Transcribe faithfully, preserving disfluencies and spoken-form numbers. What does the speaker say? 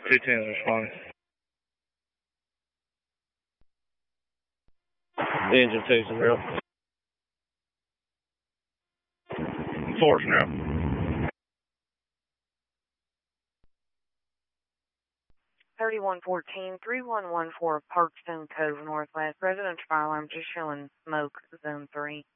two ten responding. Engine two zero. Four zero. thirty-one fourteen, three one one four Parkstone Cove Northwest. Residential fire alarm just showing smoke, zone three.